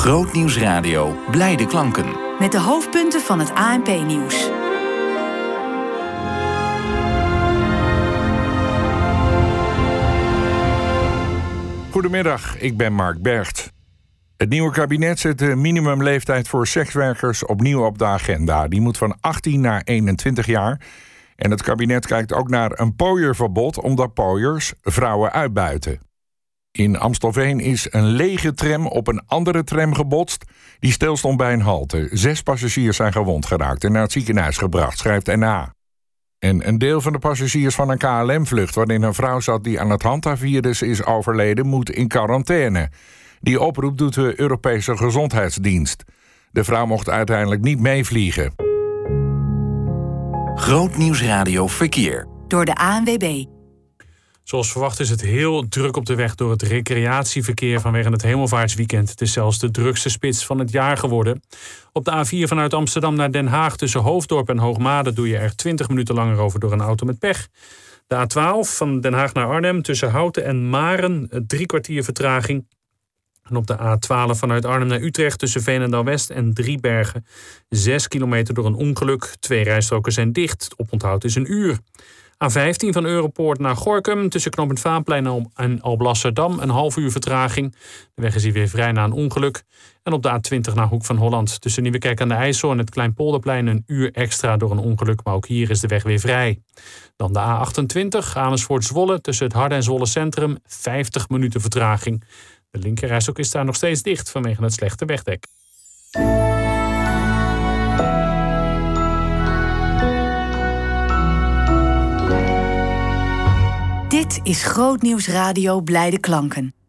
Grootnieuws Radio, blijde klanken. Met de hoofdpunten van het ANP-nieuws. Goedemiddag, ik ben Mark Bergt. Het nieuwe kabinet zet de minimumleeftijd voor sekswerkers opnieuw op de agenda. Die moet van 18 naar 21 jaar. En het kabinet kijkt ook naar een pooierverbod, omdat pooiers vrouwen uitbuiten. In Amstelveen is een lege tram op een andere tram gebotst die stilstond bij een halte. 6 passagiers zijn gewond geraakt en naar het ziekenhuis gebracht, schrijft NH. En een deel van de passagiers van een KLM-vlucht waarin een vrouw zat die aan het hantavirus is overleden, moet in quarantaine. Die oproep doet de Europese Gezondheidsdienst. De vrouw mocht uiteindelijk niet meevliegen. Grootnieuws Radio Verkeer. Door de ANWB. Zoals verwacht is het heel druk op de weg door het recreatieverkeer vanwege het hemelvaartsweekend. Het is zelfs de drukste spits van het jaar geworden. Op de A4 vanuit Amsterdam naar Den Haag tussen Hoofddorp en Hoogmade doe je er 20 minuten langer over door een auto met pech. De A12 van Den Haag naar Arnhem tussen Houten en Maren 3 kwartier vertraging. En op de A12 vanuit Arnhem naar Utrecht tussen Veenendaal-West en Driebergen 6 kilometer door een ongeluk. 2 rijstroken zijn dicht. Het oponthoud is een uur. A15 van Europoort naar Gorinchem tussen knooppunt Vaanplein en Alblasserdam een half uur vertraging. De weg is hier weer vrij na een ongeluk. En op de A20 naar Hoek van Holland tussen Nieuwekerk aan de IJssel en het Kleinpolderplein een uur extra door een ongeluk. Maar ook hier is de weg weer vrij. Dan de A28 Amersfoort-Zwolle tussen het Harde en Zwolle Centrum 50 minuten vertraging. De linkerrijstrook is daar nog steeds dicht vanwege het slechte wegdek. Dit is Grootnieuws Radio Blijde Klanken.